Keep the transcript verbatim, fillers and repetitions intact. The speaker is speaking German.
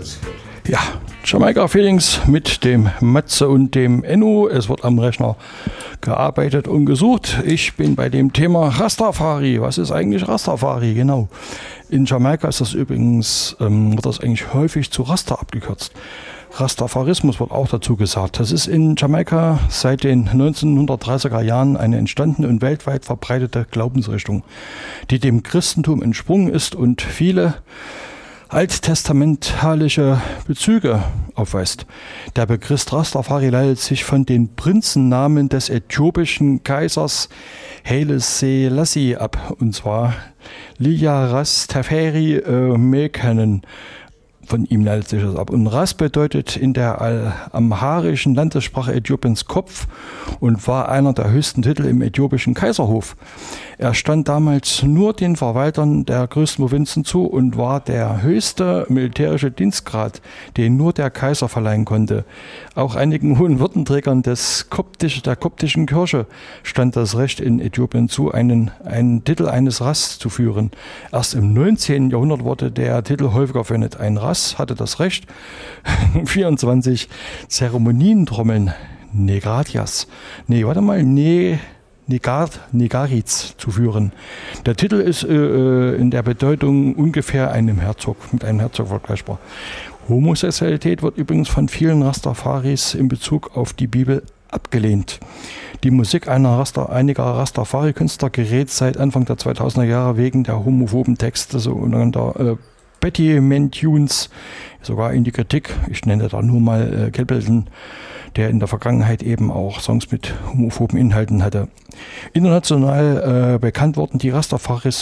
Ja, Jamaika Feelings mit dem Matze und dem Enno. Es wird am Rechner gearbeitet und gesucht. Ich bin bei dem Thema Rastafari. Was ist eigentlich Rastafari? Genau. In Jamaika ist das übrigens, ähm, wird das eigentlich häufig zu Rasta abgekürzt. Rastafarismus wird auch dazu gesagt. Das ist in Jamaika seit den neunzehnhundertdreißiger Jahren eine entstandene und weltweit verbreitete Glaubensrichtung, die dem Christentum entsprungen ist und viele alttestamentalische Bezüge aufweist. Der Begriff Rastafari leitet sich von den Prinzennamen des äthiopischen Kaisers Haile Selassie ab, und zwar Lia Rastafari äh, Mekanen. Von ihm leitet sich das ab. Und Ras bedeutet in der amharischen Landessprache Äthiopiens Kopf und war einer der höchsten Titel im äthiopischen Kaiserhof. Er stand damals nur den Verwaltern der größten Provinzen zu und war der höchste militärische Dienstgrad, den nur der Kaiser verleihen konnte. Auch einigen hohen Würdenträgern des Koptisch, der koptischen Kirche stand das Recht in Äthiopien zu, einen, einen Titel eines Ras zu führen. Erst im neunzehnten Jahrhundert wurde der Titel häufiger verwendet. Ein Ras hatte das Recht, vierundzwanzig Zeremonientrommeln, Negratias, nee, warte mal, ne, Negard, Negariz zu führen. Der Titel ist äh, in der Bedeutung ungefähr einem Herzog, mit einem Herzog vergleichbar. Homosexualität wird übrigens von vielen Rastafaris in Bezug auf die Bibel abgelehnt. Die Musik einer Rasta, einiger Rastafari-Künstler gerät seit Anfang der zweitausender Jahre wegen der homophoben Texte sogenannter äh, Betty Man-Tunes sogar in die Kritik. Ich nenne da nur mal äh, Capleton, der in der Vergangenheit eben auch Songs mit homophoben Inhalten hatte. International äh, bekannt wurden die Rastafaris